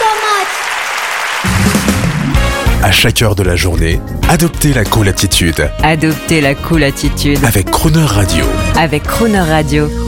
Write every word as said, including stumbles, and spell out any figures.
À chaque heure de la journée, adoptez la cool attitude. Adoptez la cool attitude. Avec Crooner Radio. Avec Crooner Radio.